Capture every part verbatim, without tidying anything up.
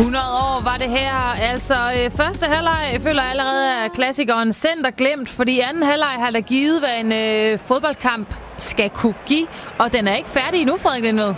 hundrede år var det her. Altså, øh, første halvleg føler allerede af klassikeren sendt og glemt, fordi anden halvleg har der givet, hvad en øh, fodboldkamp skal kunne give, og den er ikke færdig endnu, Frederik Lindved.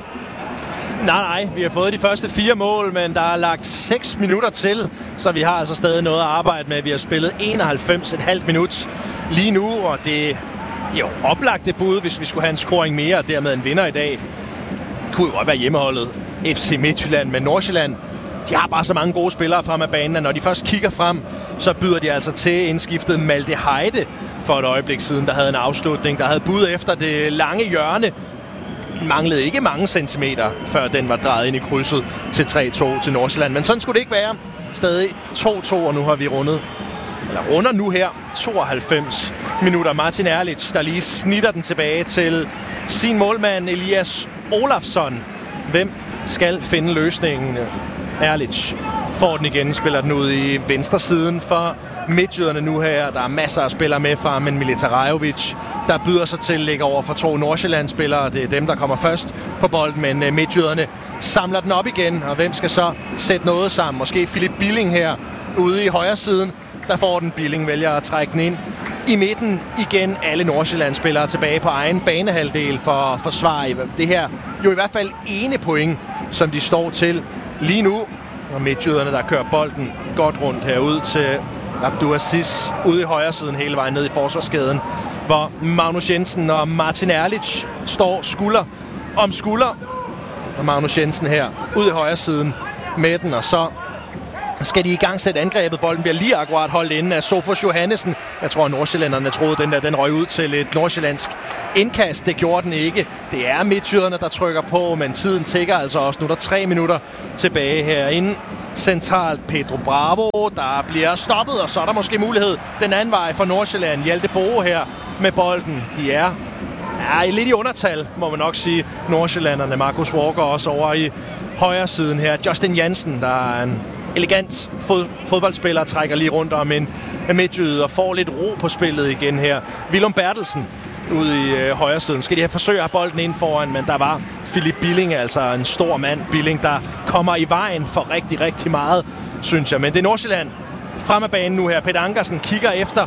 Nej, nej. Vi har fået de første fire mål, men der er lagt seks minutter til, så vi har altså stadig noget at arbejde med. Vi har spillet enoghalvfems komma fem minut lige nu, og det er jo oplagt det bud, hvis vi skulle have en scoring mere, og dermed en vinder i dag. Det kunne jo godt være hjemmeholdet F C Midtjylland, men Nordsjælland, de har bare så mange gode spillere frem af banen, og når de først kigger frem, så byder de altså til indskiftet Malte Heide for et øjeblik siden, der havde en afslutning, der havde bud efter det lange hjørne. Den manglede ikke mange centimeter, før den var drejet ind i krydset til tre to til Nordsjælland. Men sådan skulle det ikke være. Stadig to to, og nu har vi rundet, eller runder nu her, tooghalvfems minutter. Martin Erlich, der lige snitter den tilbage til sin målmand Elias Olafsson. Hvem skal finde løsningen? Erlich får den igen, spiller den ud i venstre siden for midtjyderne nu her. Der er masser af spillere med fra, men Militarajovic, der byder sig til, ligger over for to Nordsjælland-spillere. Det er dem, der kommer først på bolden, men midtjyderne samler den op igen. Og hvem skal så sætte noget sammen? Måske Philip Billing her ude i højre siden. Der får den. Billing vælger at trække den ind i midten. Igen alle Nordsjælland-spillere tilbage på egen banehalvdel for at forsvare det her. Jo i hvert fald ene point, som de står til lige nu. Og midtjyderne, der kører bolden godt rundt herud til Abdulaziz ude i højre siden hele vejen ned i forsvarskæden, hvor Magnus Jensen og Martin Erlich står skulder om skulder. Og Magnus Jensen her ude i højre siden med den, og så skal de i gang sætte angrebet. Bolden bliver lige akkurat holdt inde af Sofus Johannesen. Jeg tror, at nordsjællanderne troede, den der den røg ud til et nordsjællandsk indkast. Det gjorde den ikke. Det er midtjyderne, der trykker på, men tiden tikker altså også. Nu er der tre minutter tilbage herinde. Centralt Pedro Bravo, der bliver stoppet, og så er der måske mulighed den anden vej for Nordsjælland. Hjalte Boe her med bolden. De er Ja, lidt i undertal, må man nok sige. Nordsjællanderne, Markus Walker også over i højre siden her. Justin Jansen, der er en elegant fod- fodboldspiller, trækker lige rundt om en midtjyde og får lidt ro på spillet igen her. Willum Bertelsen ude i øh, højre siden. Skal de have forsøgt at have bolden ind foran, men der var Philip Billing, altså en stor mand. Billing, der kommer i vejen for rigtig, rigtig meget, synes jeg. Men det er Nordsjælland frem af banen nu her. Peter Ankersen kigger efter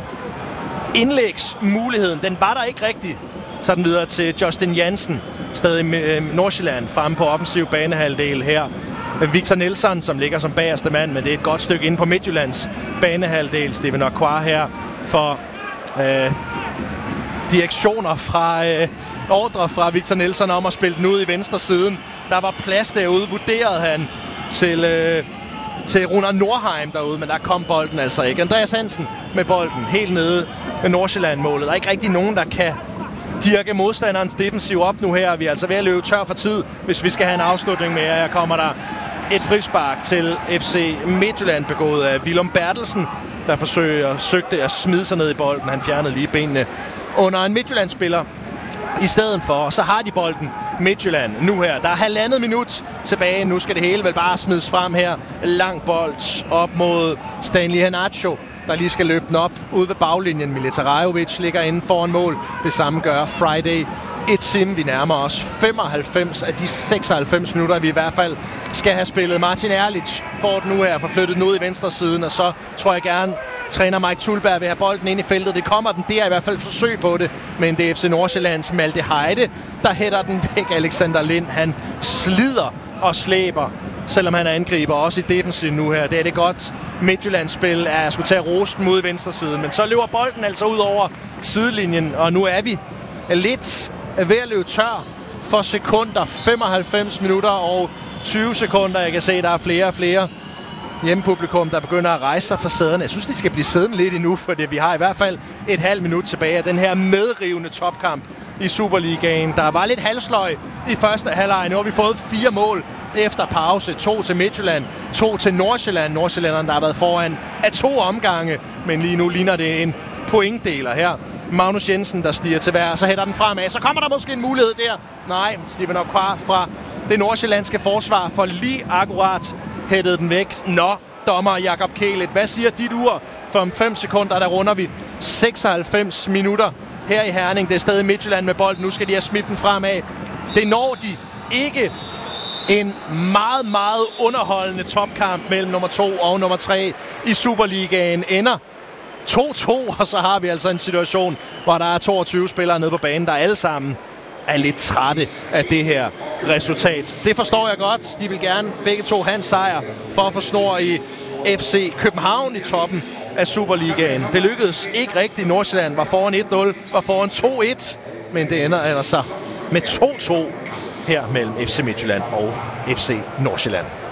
indlægsmuligheden. Den var der ikke rigtig. Så den videre til Justin Jansen, stadig med Nordsjælland fremme på offensiv banehalvdel her. Victor Nielsen, som ligger som bagerste mand, men det er et godt stykke inde på Midtjyllands banehalvdel. Steven Aquar her for øh, direktioner fra øh, ordre fra Victor Nielsen om at spille den ud i venstre siden. Der var plads derude, vurderede han til, øh, til Runar Nordheim derude, men der kom bolden altså ikke. Andreas Hansen med bolden helt nede med Nordsjælland-målet. Der er ikke rigtig nogen, der kan dirke modstanderens defensiv op nu her. Vi er altså ved at løbe tør for tid, hvis vi skal have en afslutning med. Her kommer der et frispark til F C Midtjylland, begået af Willum Bertelsen, der forsøger, søgte at smide sig ned i bolden. Han fjernede lige benene under en Midtjylland-spiller i stedet for. Og så har de bolden Midtjylland nu her. Der er halvandet minut tilbage. Nu skal det hele vel bare smides frem her. Lang bold op mod Stanley Henacho, der lige skal løbe den op ude ved baglinjen. Militarajovic ligger inde foran mål. Det samme gør Friday Etim. Vi nærmer os femoghalvfems af de seksoghalvfems minutter, vi i hvert fald skal have spillet. Martin Erlich får den nu her, får flyttet den ud i venstre siden, og så tror jeg gerne, træner Mike Thulberg vil have bolden ind i feltet. Det kommer den. Det er i hvert fald forsøg på det. Men det er F C Nordsjællands Malte Heide, der hætter den væk. Alexander Lind, han slider og slæber, selvom han er angriber også i defensiven nu her. Det er det godt Midtjyllands spil, at jeg skulle tage rosten ud i venstre side. Men så løber bolden altså ud over sidelinjen, og nu er vi lidt ved at løbe tør for sekunder. femoghalvfems minutter og tyve sekunder. Jeg kan se, der er flere og flere hjemmepublikum, der begynder at rejse sig fra sæderne. Jeg synes, de skal blive siddende lidt endnu, for vi har i hvert fald et halvt minut tilbage af den her medrivende topkamp i Superligaen. Der var lidt halvsløg i første halvleg. Nu har vi fået fire mål efter pause. To til Midtjylland, to til Nordsjælland. Nordsjællanderne, der har været foran af to omgange, men lige nu ligner det en pointdeler her. Magnus Jensen, der stiger til vejr, så hætter den fremad. Så kommer der måske en mulighed der. Nej, Steven Aquar fra det nordsjællandske forsvar får lige akkurat hættet den væk. Nå, dommer Jakob Kælet, hvad siger dit ur? For om fem sekunder, der runder vi seksoghalvfems minutter her i Herning. Det er stadig Midtjylland med bolden. Nu skal de have smidt den fremad. Det når de ikke En meget, meget underholdende topkamp mellem nummer to og nummer tre i Superligaen ender to to, og så har vi altså en situation, hvor der er toogtyve spillere nede på banen, der alle sammen er lidt trætte af det her resultat. Det forstår jeg godt. De vil gerne begge to have en sejr for at få snor i F C København i toppen af Superligaen. Det lykkedes ikke rigtigt. Nordsjælland var foran et nul, var foran to et, men det ender altså med to to her mellem F C Midtjylland og F C Nordsjælland.